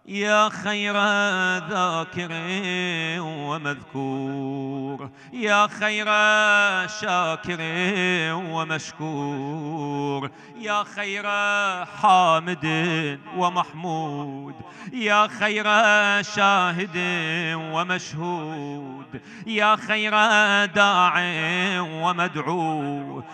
يا خير ذاكر ومذكور، يا خير شاكر ومشكور، يا خير حامد ومحمود، يا خير شاهد ومشهود، يا خير داع ومدعو،